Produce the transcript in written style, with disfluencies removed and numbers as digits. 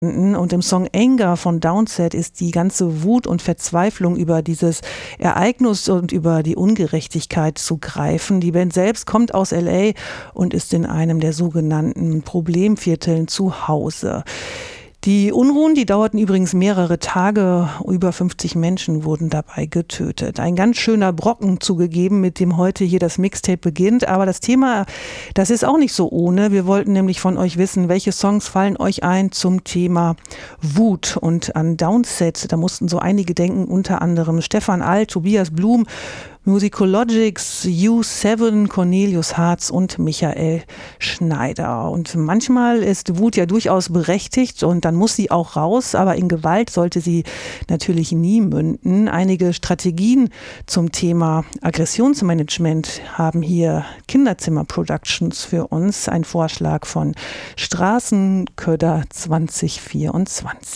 Und im Song Anger von Downset ist die ganze Wut und Verzweiflung über dieses Ereignis und über die Ungerechtigkeit zu greifen. Die Band selbst kommt aus LA und ist in einem der sogenannten Problemvierteln zu Hause. Die Unruhen, die dauerten übrigens mehrere Tage. Über 50 Menschen wurden dabei getötet. Ein ganz schöner Brocken zugegeben, mit dem heute hier das Mixtape beginnt. Aber das Thema, das ist auch nicht so ohne. Wir wollten nämlich von euch wissen, welche Songs fallen euch ein zum Thema Wut. Und an Downset, da mussten so einige denken, unter anderem Stefan All, Tobias Blum, Musicologics, U7, Cornelius Harz und Michael Schneider. Und manchmal ist Wut ja durchaus berechtigt und dann muss sie auch raus, aber in Gewalt sollte sie natürlich nie münden. Einige Strategien zum Thema Aggressionsmanagement haben hier Kinderzimmer Productions für uns. Ein Vorschlag von Straßenköder 2024.